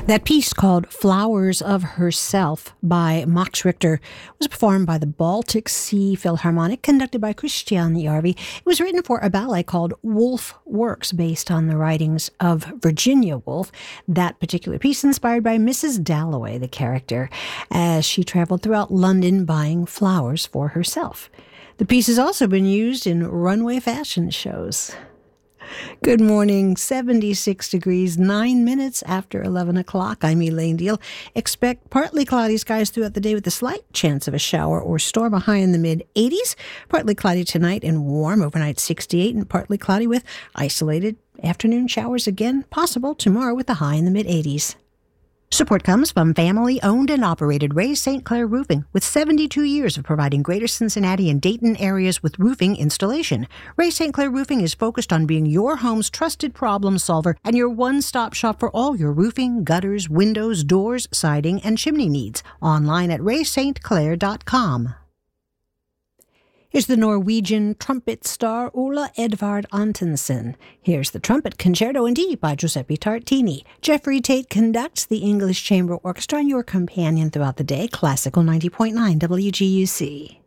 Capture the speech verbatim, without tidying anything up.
That piece called Flowers of Herself by Max Richter was performed by the Baltic Sea Philharmonic, conducted by Christian Järvi. It was written for a ballet called Woolf Works, based on the writings of Virginia Woolf. That particular piece inspired by Missus Dalloway, the character, as she traveled throughout London buying flowers for herself. The piece has also been used in runway fashion shows. Good morning, seventy-six degrees, nine minutes after eleven o'clock. I'm Elaine Deal. Expect partly cloudy skies throughout the day with a slight chance of a shower or storm, a high in the mid-eighties. Partly cloudy tonight and warm, overnight sixty-eight, and partly cloudy with isolated afternoon showers again possible tomorrow with a high in the mid-eighties. Support comes from family-owned and operated Ray Saint Clair Roofing, with seventy-two years of providing Greater Cincinnati and Dayton areas with roofing installation. Ray Saint Clair Roofing is focused on being your home's trusted problem solver and your one-stop shop for all your roofing, gutters, windows, doors, siding, and chimney needs. Online at ray st clair dot com. Here's the Norwegian trumpet star Ola Edvard Antonsen. Here's the Trumpet Concerto in D by Giuseppe Tartini. Jeffrey Tate conducts the English Chamber Orchestra and your companion throughout the day. Classical ninety point nine W G U C.